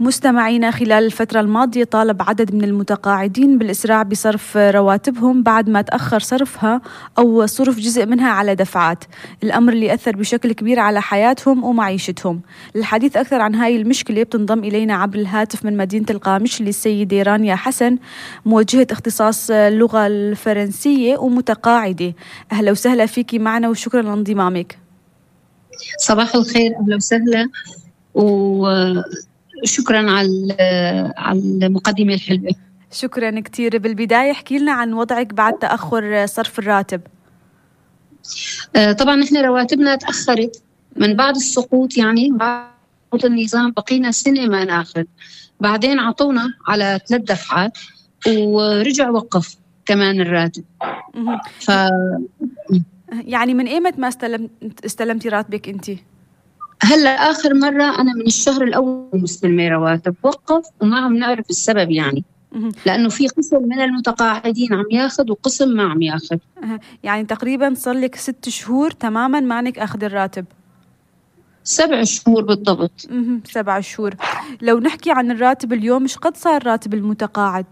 مستمعينا، خلال الفترة الماضية طالب عدد من المتقاعدين بالإسراع بصرف رواتبهم بعد ما تأخر صرفها أو صرف جزء منها على دفعات، الأمر اللي أثر بشكل كبير على حياتهم ومعيشتهم. للحديث أكثر عن هاي المشكلة بتنضم إلينا عبر الهاتف من مدينة القامشلي السيدة رانيا حسن، موجهة اختصاص اللغة الفرنسية ومتقاعدة. أهلا وسهلا فيكي معنا وشكرا لانضمامك. صباح الخير، أهلا وسهلا وشكرا على المقدمة الحلوة. شكرا كتير. بالبداية احكي لنا عن وضعك بعد تأخر صرف الراتب. طبعا احنا رواتبنا تأخرت من بعد السقوط، يعني بعد النظام بقينا سنة ما ناخذ، بعدين عطونا على 3 دفعات ورجع وقف كمان الراتب. يعني من ايمت ما استلمتي راتبك انتي؟ هلا آخر مرة أنا من الشهر الأول مستلمة رواتب، وقف وما عم نعرف السبب، يعني لأنه في قسم من المتقاعدين عم ياخذ وقسم ما عم ياخذ. يعني تقريبا صار لك 6 شهور تماما مانك أخذ الراتب. 7 شهور بالضبط. 7 شهور. لو نحكي عن الراتب اليوم، ايش قد صار راتب المتقاعد؟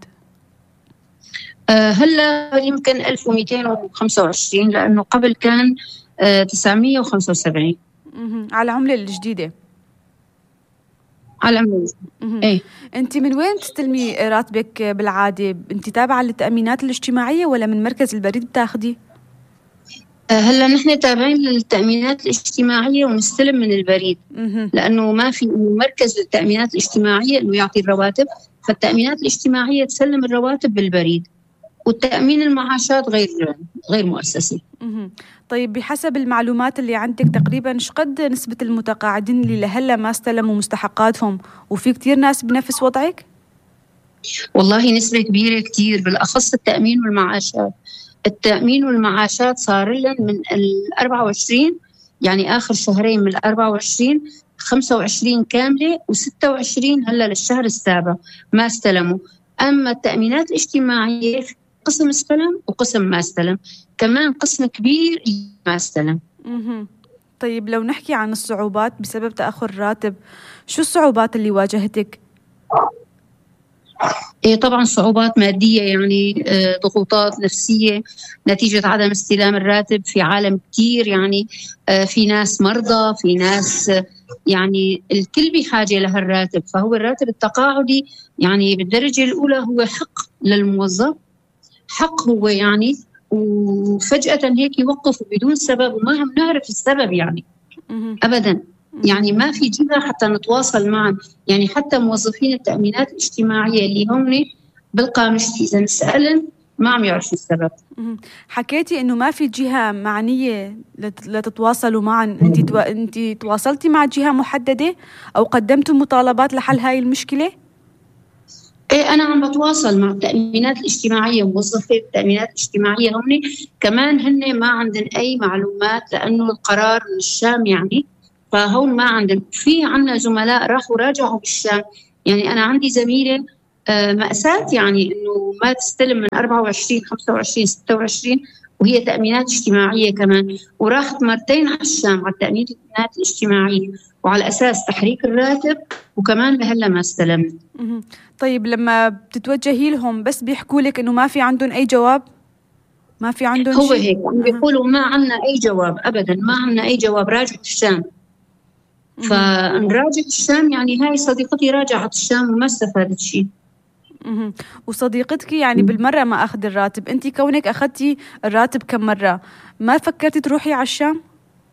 هلا يمكن 1225، لأنه قبل كان 975 على العملة الجديدة. على العملة. ايه. انت من وين تستلمي راتبك بالعادة؟ انت تابعة للتأمينات الاجتماعية ولا من مركز البريد بتاخدي؟ هلا نحن تابعين للتأمينات الاجتماعية ونستلم من البريد، لأنه ما في مركز للتأمينات الاجتماعية إنه يعطي الرواتب، فالتأمينات الاجتماعية تسلم الرواتب بالبريد، والتأمين المعاشات غير مؤسسي. طيب، بحسب المعلومات اللي عندك تقريبا ايش قد نسبة المتقاعدين اللي لهلا ما استلموا مستحقاتهم، وفي كتير ناس بنفس وضعك؟ والله نسبة كبيرة كتير، بالأخص التأمين والمعاشات. التأمين والمعاشات صار لنا من 24، يعني آخر شهرين من 24 25 كاملة، و26 هلا للشهر السابع ما استلموا. أما التأمينات الاجتماعية قسم استلم وقسم ما استلم، كمان قسم كبير ما استلم. طيب، لو نحكي عن الصعوبات بسبب تأخر الراتب، شو الصعوبات اللي واجهتك؟ طبعا صعوبات مادية، يعني ضغوطات نفسية نتيجة عدم استلام الراتب في عالم كتير، يعني في ناس مرضى، في ناس يعني الكل بحاجة لهالراتب. فهو الراتب التقاعدي يعني بالدرجة الأولى هو حق للموظف، حق هو يعني، وفجأة هيك يوقفوا بدون سبب وما هم نعرف السبب يعني أبدا. يعني ما في جهة حتى نتواصل معهم، يعني حتى موظفين التأمينات الاجتماعية اللي هم بالقامشلي إذا نسألن ما عم يعرفوا السبب. حكيتي إنه ما في جهة معنية لتتواصلوا معا، أنت تواصلتي مع جهة محددة أو قدمتوا مطالبات لحل هاي المشكلة؟ أنا عم بتواصل مع التأمينات الاجتماعية، موظفي التأمينات الاجتماعية هم كمان هن ما عندن أي معلومات، لأنه القرار من الشام يعني، فهون ما عندن. في عنا زملاء راحوا راجعوا بالشام، يعني أنا عندي زميلة مأساة، يعني إنه ما تستلم من 24 25 26 وهي تأمينات اجتماعية كمان، وراحت مرتين على الشام على التأمينات الاجتماعية وعلى أساس تحريك الراتب، وكمان لهلا ما استلمت. طيب، لما بتتوجهي لهم بس بيحكوا لك إنه ما في عندهم أي جواب؟ ما في عندهم هو شيء؟ هيك بيقولوا ما عنا أي جواب أبدا، ما عنا أي جواب، راجعوا الشام. فنراجع الشام، يعني هاي صديقتي راجعت الشام وما استفادت شيء. وصديقتك يعني بالمرة ما أخذ الراتب، أنت كونك أخذتي الراتب كم مرة، ما فكرتي تروحي على الشام؟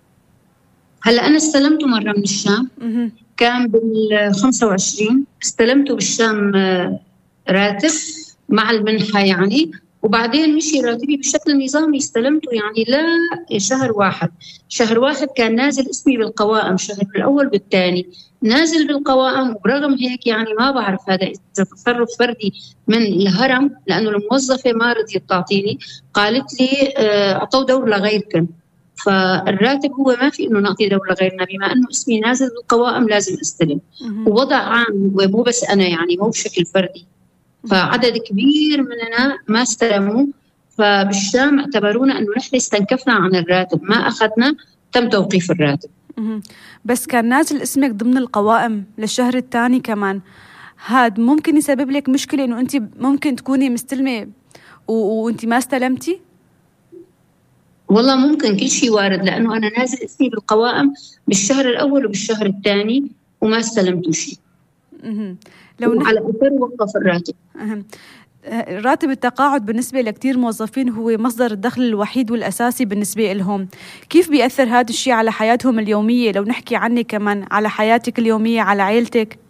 هلأ أنا استلمته مرة من الشام، كان بال25 استلمته بالشام راتب مع المنحة يعني، وبعدين مشي راتبي بشكل نظامي، استلمته يعني لا شهر واحد كان نازل اسمي بالقوائم، شهر الأول بالثاني نازل بالقوائم. وبرغم هيك يعني ما بعرف هذا إذا تصرف فردي من الهرم، لأنه الموظفة ما رضيت تعطيني، قالت لي أعطوا دور لغيركم. فالراتب هو ما في إنه نعطي دور لغيرنا، بما إنه اسمي نازل بالقوائم لازم استلم. ووضع عام ومو بس أنا، يعني مو بشكل فردي، فعدد كبير مننا ما استلموا. فبالشام اعتبرونا أنه نحن استنكفنا عن الراتب، ما أخذنا، تم توقيف الراتب. بس كان نازل اسمك ضمن القوائم للشهر الثاني كمان، هاد ممكن يسبب لك مشكلة إنه أنت ممكن تكوني مستلمة وأنت ما استلمتي؟ والله ممكن، كل شيء وارد، لأنه أنا نازل اسمي بالقوائم بالشهر الأول وبالشهر الثاني وما استلمت شيء. لو على أثر وقف الراتب. راتب التقاعد بالنسبة لكتير موظفين هو مصدر الدخل الوحيد والأساسي بالنسبة لهم. كيف بيأثر هذا الشيء على حياتهم اليومية؟ لو نحكي عنك كمان، على حياتك اليومية، على عائلتك.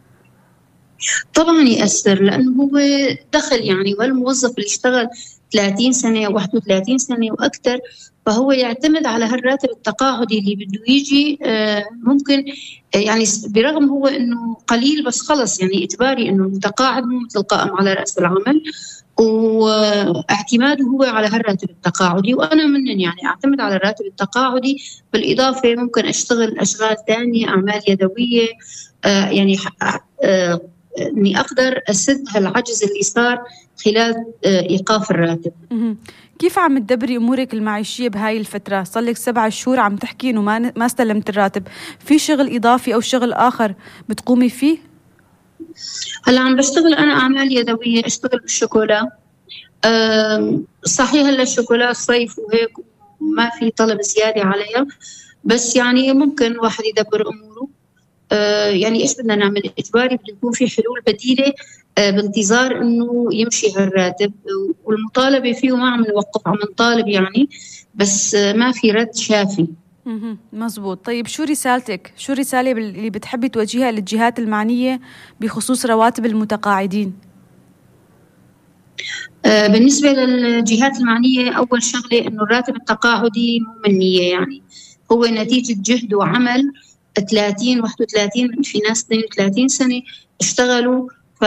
طبعا يأثر، لأنه هو دخل يعني، والموظف اللي اشتغل 30 سنة 31 سنة وأكثر فهو يعتمد على هالراتب التقاعدي اللي بده يجي. ممكن يعني برغم هو انه قليل، بس خلص يعني اجباري انه المتقاعد مو مثل القائم على رأس العمل، واعتماده هو على هالراتب التقاعدي. وانا منن يعني اعتمد على الراتب التقاعدي، بالاضافه ممكن اشتغل اشغال ثانيه، اعمال يدويه، يعني اني اقدر اسد هالعجز اللي صار خلال ايقاف الراتب. كيف عم تدبري امورك المعيشيه بهاي الفتره؟ صار لك 7 شهور عم تحكي انه ما استلمت الراتب، في شغل اضافي او شغل اخر بتقومي فيه؟ هلا عم بشتغل انا اعمال يدويه، اشتغل بالشوكولا. صحيح هلا الشوكولا صيف وهيك ما في طلب زياده عليها، بس يعني ممكن واحد يدبر اموره. يعني ايش بدنا نعمل؟ اجباري بده يكون في حلول بديله بانتظار انه يمشي هالراتب، والمطالبه فيه ما عم نوقف، عم نطالب يعني، بس ما في رد شافي. مزبوط. طيب شو رسالتك؟ شو الرساله اللي بتحبي توجهها للجهات المعنيه بخصوص رواتب المتقاعدين؟ بالنسبه للجهات المعنيه، اول شغله انه الراتب التقاعدي مو منيه، يعني هو نتيجه جهد وعمل 30 31، في ناس 32 سنه اشتغلوا.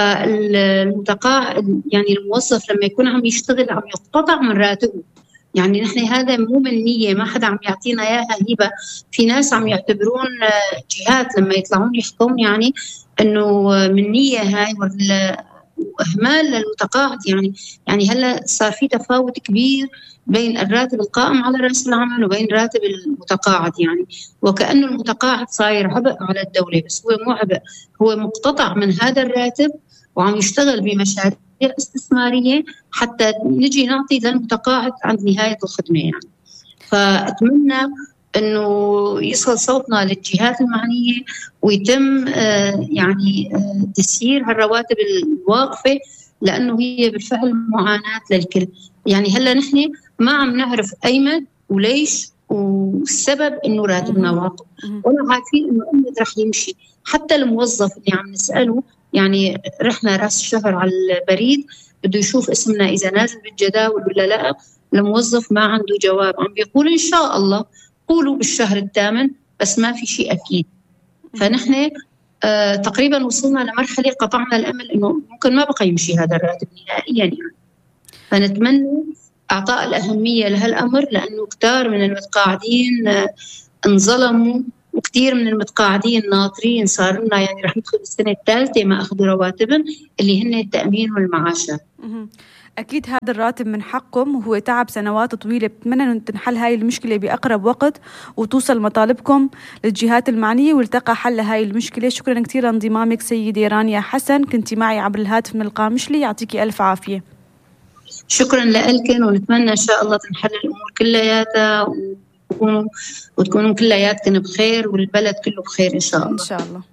فالمتقاعد يعني الموظف لما يكون عم يشتغل عم يقتطع من راتبه، يعني نحن هذا مو من نية، ما حدا عم يعطينا اياها هبة. في ناس عم يعتبرون جهات لما يطلعون يحكون يعني انه من نية هاي، واهمال للمتقاعد. يعني هلا صار في تفاوت كبير بين الراتب القائم على رأس العمل وبين راتب المتقاعد، يعني وكأنه المتقاعد صاير عبء على الدولة، بس هو مو عبء، هو مقتطع من هذا الراتب وعم يشتغل بمشاريع استثمارية حتى نجي نعطي للمتقاعد عند نهاية الخدمة يعني. فأتمنى أنه يصل صوتنا للجهات المعنية ويتم يعني تسيير هالرواتب الواقفة، لأنه هي بالفعل معاناة للكل. يعني هلا نحن ما عم نعرف أيمن وليش، والسبب أنه راتبنا واقف، ولا عارفين أنه أمد رح يمشي. حتى الموظف اللي عم نسأله، يعني رحنا راس الشهر على البريد بده يشوف اسمنا إذا نازل بالجداول ولا لا، الموظف ما عنده جواب، عم بيقول إن شاء الله قولوا بالشهر الثامن، بس ما في شيء أكيد. فنحن تقريبا وصلنا لمرحلة قطعنا الأمل إنه ممكن ما بقى يمشي هذا الراتب نهائيا يعني. فنتمنى إعطاء الأهمية لهالأمر، لأنه كتار من المتقاعدين انظلموا، وكثير من المتقاعدين ناطرين، صار لنا يعني رح ندخل السنة الثالثة ما أخذوا رواتبهم اللي هن التأمين والمعاشات. أكيد هذا الراتب من حقكم، وهو تعب سنوات طويلة. بتمنى أن تنحل هاي المشكلة بأقرب وقت وتوصل مطالبكم للجهات المعنية ويلتقى حل هاي المشكلة. شكرا كثير لانضمامك سيدة رانيا حسن، كنتي معي عبر الهاتف من القامشلي، يعطيكي ألف عافية. شكرا لكم، ونتمنى إن شاء الله تنحل الأمور كلياتها وتكونوا كلياتكم بخير، والبلد كله بخير إن شاء الله. إن شاء الله.